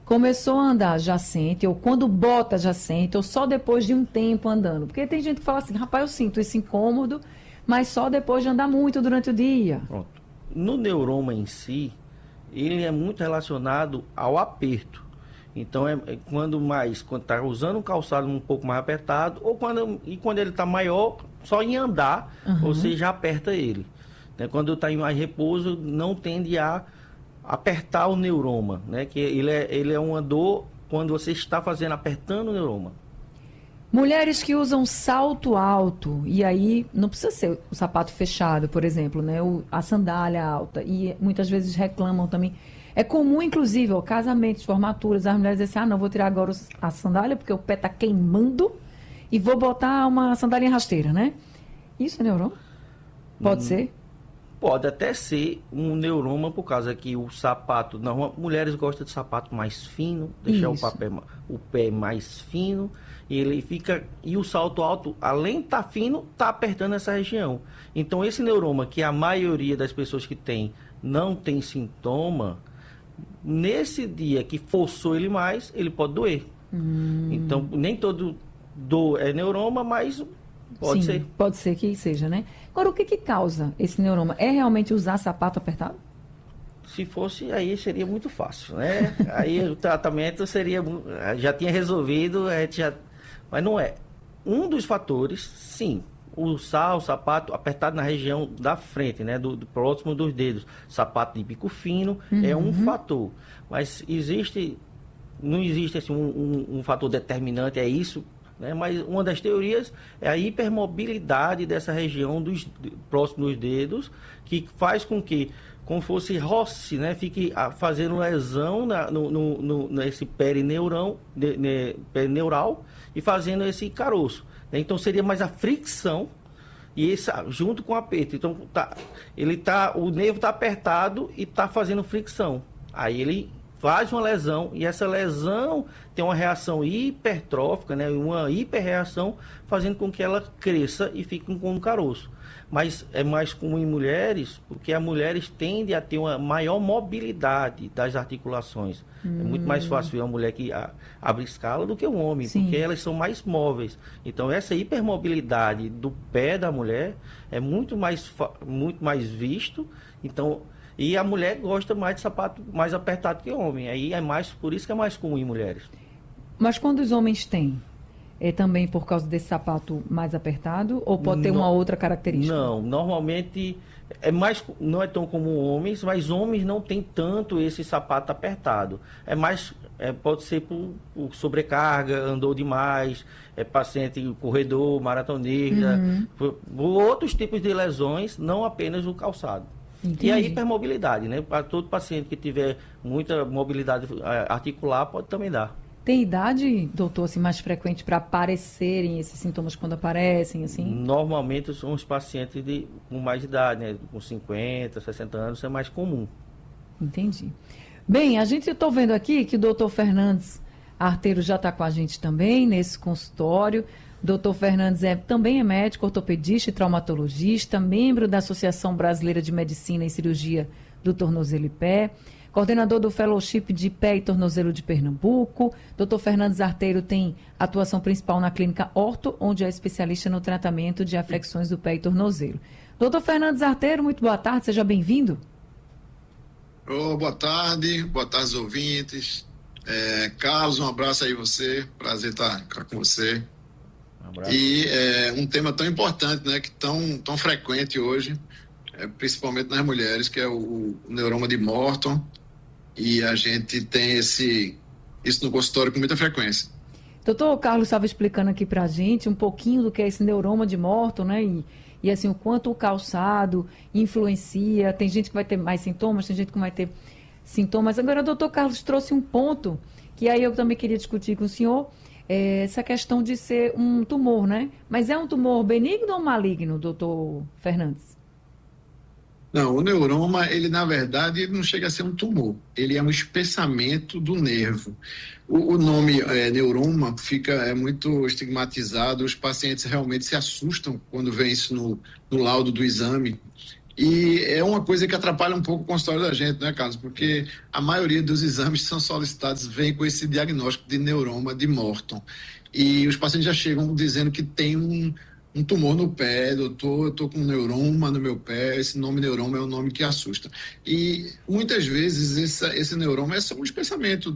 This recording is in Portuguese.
começou a andar já sente, ou quando bota já sente, ou só depois de um tempo andando? Porque tem gente que fala assim, rapaz, eu sinto esse incômodo, mas só depois de andar muito durante o dia. Pronto. No neuroma em si, ele é muito relacionado ao aperto. Então quando está usando um calçado um pouco mais apertado, quando ele está maior, só em andar, você já aperta ele. Né? Quando está em mais repouso, não tende a apertar o neuroma, né? Que ele é uma dor quando você está apertando o neuroma. Mulheres que usam salto alto, e aí não precisa ser o sapato fechado, por exemplo, né? A sandália alta, e muitas vezes reclamam também. É comum, inclusive, ó, casamentos, formaturas, as mulheres dizem assim, não, vou tirar agora a sandália porque o pé está queimando e vou botar uma sandália rasteira, né? Isso é neuroma? Pode ser? Pode até ser um neuroma, por causa que o sapato... Não, mulheres gostam de sapato mais fino, deixar o pé mais fino, e o salto alto, além de estar fino, está apertando essa região. Então, esse neuroma, que a maioria das pessoas que tem, não tem sintoma, nesse dia que forçou ele mais, ele pode doer. Então, nem todo dor é neuroma, mas pode ser. Pode ser que seja, né? Agora, o que causa esse neuroma? É realmente usar sapato apertado? Se fosse, aí seria muito fácil, né? Aí o tratamento já tinha resolvido, mas não é. Um dos fatores, sim, usar o sapato apertado na região da frente, né? Do próximo dos dedos. Sapato de bico fino é um fator. Mas não existe assim, um fator determinante, é isso, né? Mas uma das teorias é a hipermobilidade dessa região próximo dos dedos, que faz com que, como fosse roce, né? Fique fazendo lesão nesse perineural e fazendo esse caroço. Né? Então seria mais a fricção e junto com o aperto. Então o nervo está apertado e está fazendo fricção. Aí ele faz uma lesão e essa lesão tem uma reação hipertrófica, né? Uma hiperreação, fazendo com que ela cresça e fique com um caroço. Mas é mais comum em mulheres, porque as mulheres tendem a ter uma maior mobilidade das articulações. É muito mais fácil ver uma mulher que abre escala do que um homem, porque elas são mais móveis. Então, essa hipermobilidade do pé da mulher é muito mais visto. Então, e a mulher gosta mais de sapato mais apertado que o homem. Aí por isso que é mais comum em mulheres. Mas quando os homens têm, é também por causa desse sapato mais apertado ou pode ter uma outra característica? Não, normalmente não é tão comum homens, mas homens não têm tanto esse sapato apertado. Pode ser por sobrecarga, andou demais, paciente corredor, maratonista, por outros tipos de lesões, não apenas o calçado. Entendi. E a hipermobilidade, né? Para todo paciente que tiver muita mobilidade articular, pode também dar. Tem idade, doutor, assim, mais frequente para aparecerem esses sintomas quando aparecem, assim? Normalmente são os pacientes com mais idade, né? Com 50, 60 anos, é mais comum. Entendi. Bem, estou vendo aqui que o doutor Fernandes Arteiro já está com a gente também nesse consultório. Doutor Fernandes também é médico, ortopedista e traumatologista, membro da Associação Brasileira de Medicina e Cirurgia do Tornozelo e Pé, coordenador do Fellowship de Pé e Tornozelo de Pernambuco. Dr. Fernandes Arteiro tem atuação principal na clínica Orto, onde é especialista no tratamento de afecções do pé e tornozelo. Dr. Fernandes Arteiro, muito boa tarde, seja bem-vindo. Boa tarde aos ouvintes. Carlos, um abraço aí você, prazer estar com você. Um abraço. E um tema tão importante, né, que tão frequente hoje, principalmente nas mulheres, que é o neuroma de Morton. E a gente tem isso no consultório com muita frequência. Doutor Carlos estava explicando aqui para a gente um pouquinho do que é esse neuroma de Morton, né? E assim, o quanto o calçado influencia. Tem gente que vai ter mais sintomas, tem gente que vai ter sintomas. Agora, o doutor Carlos trouxe um ponto que aí eu também queria discutir com o senhor, essa questão de ser um tumor, né? Mas é um tumor benigno ou maligno, doutor Fernandes? Não, o neuroma, ele na verdade não chega a ser um tumor, ele é um espessamento do nervo. O nome neuroma é muito estigmatizado, os pacientes realmente se assustam quando vêem isso no laudo do exame, E é uma coisa que atrapalha um pouco o consultório da gente, né, Carlos? Porque a maioria dos exames que são solicitados vem com esse diagnóstico de neuroma de Morton. E os pacientes já chegam dizendo que tem um tumor no pé, doutor, eu estou com um neuroma no meu pé, esse nome neuroma é um nome que assusta. E muitas vezes esse neuroma é só um espessamento